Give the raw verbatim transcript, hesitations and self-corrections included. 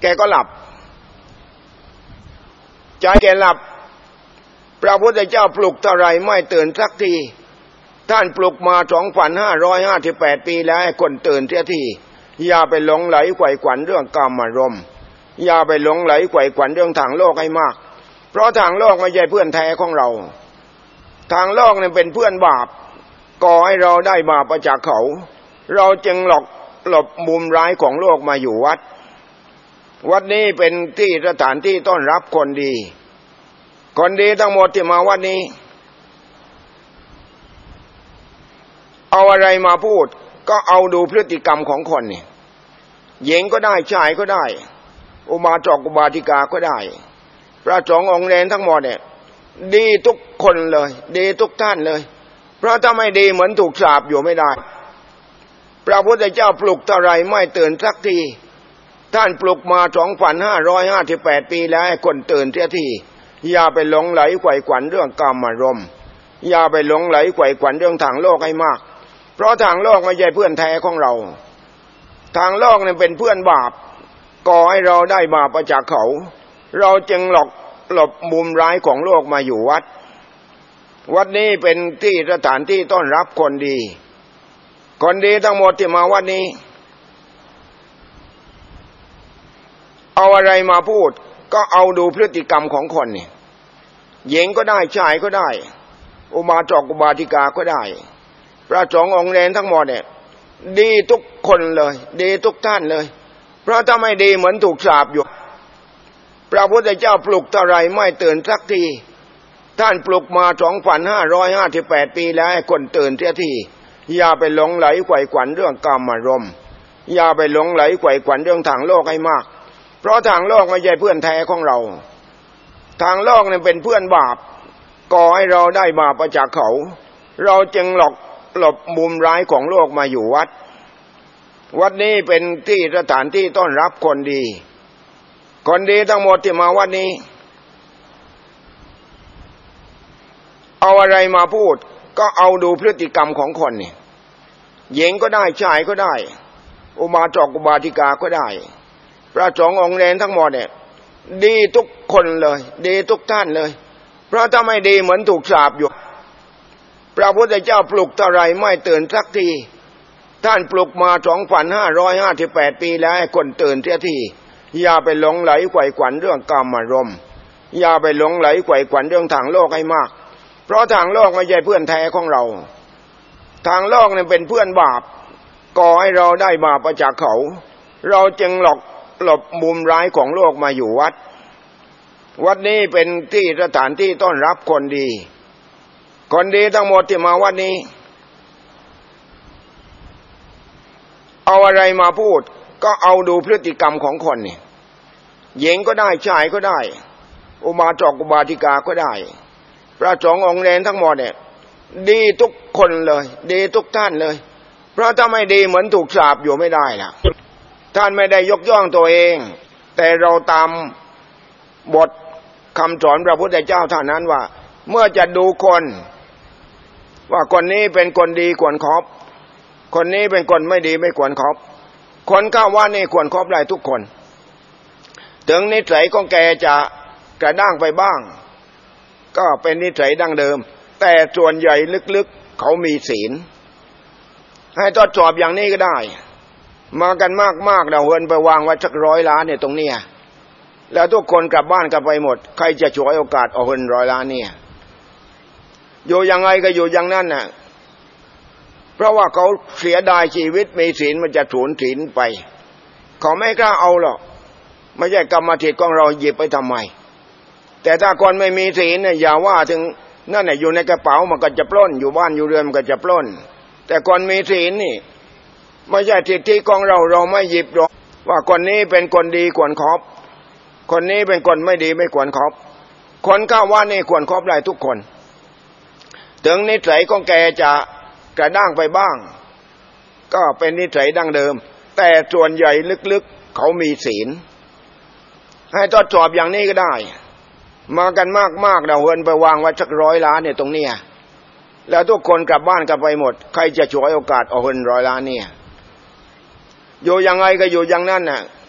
แกก็หลับใจแกหลับพระพุทธเจ้าปลุกเท่าไรไม่ตื่นสักทีท่านปลุกมา สองพันห้าร้อยห้าสิบแปด ปีแล้วให้คนตื่นเสียทีอย่าไปหลงไหลไขว่ขวัญเรื่องกามารมณ์อย่าไปหลงไหลไขว่ขวัญเรื่องทางโลกให้มากเพราะทางโลกไม่ใช่เพื่อนแท้ของเราทางโลกนั้นเป็นเพื่อนบาปก่อให้เราได้บาปจากเขาเราจึงหลบหลบมุมร้ายของโลกมาอยู่วัดวัดนี้เป็นที่สถานที่ต้อนรับคนดีคนดีทั้งหมดที่มาวัดนี้เอาอะไรมาพูดก็เอาดูพฤติกรรมของคนนี่หญิงก็ได้ชายก็ได้อุบาสกอุบาสิกาก็ได้พระสงฆ์องค์เรนทั้งหมดเนี่ยดีทุกคนเลยดีทุกท่านเลยเพราะถ้าไม่ดีเหมือนถูกสาปอยู่ไม่ได้พระพุทธเจ้าปลุกเท่าไรไม่ตื่นสักทีท่านปลุกมา สองพันห้าร้อยห้าสิบแปด ปีแล้วให้คนตื่นเสียทีอย่าไปหลงไหลไขว่ขวัญเรื่องกามารมณ์อย่าไปหลงไหลไขว่ขวัญเรื่องทางโลกให้มากเพราะทางโลกไม่ใช่เพื่อนแท้ของเราทางโลกนั้นเป็นเพื่อนบาปก่อให้เราได้บาปจากเขาเราจึงหลบหลบมุมร้ายของโลกมาอยู่วัดวัดนี้เป็นที่สถานที่ต้อนรับคนดีคนดีทั้งหมดที่มาวัดนี้เอาอะไรมาพูดก็เอาดูพฤติกรรมของคนนี่หญิงก็ได้ชายก็ได้อุบาสกอุบาสิกาก็ได้พระสงฆ์องค์เรนทั้งหมดเนี่ยดีทุกคนเลยดีทุกท่านเลยเพราะถ้าไม่ดีเหมือนถูกสาปอยู่พระพุทธเจ้าปลุกเท่าไรไม่ตื่นสักทีท่านปลุกมา สองพันห้าร้อยห้าสิบแปด ปีแล้วให้คนตื่นเสียทีอย่าไปหลงไหลไขว่ขวัญเรื่องกามารมณ์อย่าไปหลงไหลไขว่ขวัญเรื่องทางโลกให้มากเพราะทางโลกไม่ใช่เพื่อนแท้ของเราทางโลกนั้นเป็นเพื่อนบาปก่อให้เราได้บาปจากเขาเราจึงหลบหลบมุมร้ายของโลกมาอยู่วัดวัดนี้เป็นที่สถานที่ต้อนรับคนดีคนดีทั้งหมดที่มาวัดนี้เอาอะไรมาพูดก็เอาดูพฤติกรรมของคนนี่หญิงก็ได้ชายก็ได้อุบาสกอุบาสิกาก็ได้พระสงฆ์องค์เรนทั้งหมดเนี่ยดีทุกคนเลยดีทุกท่านเลยเพราะถ้าไม่ดีเหมือนถูกสาปอยู่พระพุทธเจ้าปลุกเท่าไรไม่ตื่นสักทีท่านปลุกมา สองพันห้าร้อยห้าสิบแปด ปีแล้วให้คนตื่นเสียทีอย่าไปหลงไหลไขว่ขวัญเรื่องกามารมณ์อย่าไปหลงไหลไขว่ขวัญเรื่องทางโลกให้มากเพราะทางโลกไม่ใช่เพื่อนแท้ของเราทางโลกนั้นเป็นเพื่อนบาปก่อให้เราได้บาปจากเขาเราจึงหลบหลบมุมร้ายของโลกมาอยู่วัดวัดนี้เป็นที่สถานที่ต้อนรับคนดีคนดีทั้งหมดที่มาวัดนี้เอาอะไรมาพูดก็เอาดูพฤติกรรมของคนนี่หญิงก็ได้ชายก็ได้อุบาสกอุบาสิกาก็ได้พระสงฆ์องค์เรนทั้งหมดเนี่ยดีทุกคนเลยดีทุกท่านเลยเพราะถ้าไม่ดีเหมือนถูกสาปอยู่ไม่ได้ล่ะท่านไม่ได้ยกย่องตัวเองแต่เราตามบทคำสอนพระพุทธเจ้าเท่านั้นว่าเมื่อจะดูคนว่าคนนี้เป็นคนดีควรคบคนนี้เป็นคนไม่ดีไม่ควรคบคนเข้าว่านี่ควรคบได้ทุกคนถึงนิสัยของแกจะกระด้างไปบ้างก็เป็นนิสัยดั้งเดิมแต่ส่วนใหญ่ลึกๆเขามีศีลให้ทดสอบอย่างนี้ก็ได้มากันมากๆเราเฮินไปวางไว้สักร้อยล้านเนี่ยตรงเนี้ยแล้วทุกคนกลับบ้านกันไปหมดใครจะฉวยโอกาสเอาเฮินร้อยล้านเนี่ยอยู่ยังไงก็อยู่อย่างนั้นน่ะเพราะว่าเขาเสียดายชีวิตมีศีลมันจะสูญศีลไปเขาไม่กล้าเอาหรอกไม่ใช่กรรมสิทธิ์ของเราหยิบไปทำไมแต่ถ้าคนไม่มีศีลเนี่ยอย่าว่าถึงนั่นน่ะอยู่ในกระเป๋ามันก็จะปล้นอยู่บ้านอยู่เรือนมันก็จะปล้นแต่คนมีศีลนี่ไม่ใช่สิทธิของเราเราไม่หยิบหรอกว่าคนนี้เป็นคนดีควรคบคนนี้เป็นคนไม่ดีไม่ควรคบคนเข้าว่านี่ควรคบได้ทุกคนถึงนิสัยของแกจะกระด้างไปบ้างก็เป็นนิสัยดั้งเดิมแต่ส่วนใหญ่ลึกๆเขามีศีลให้ทดสอบอย่างนี้ก็ได้มากันมากๆเราเฮินไปวางไว้สักร้อยล้านเนี่ยตรงเนี้ยแล้วทุกคนกลับบ้านกันไปหมดใครจะฉวยโอกาสเอาเฮินร้อยล้านเนี่ยอยู่ยังไงก็อยู่อย่างนั้นน่ะ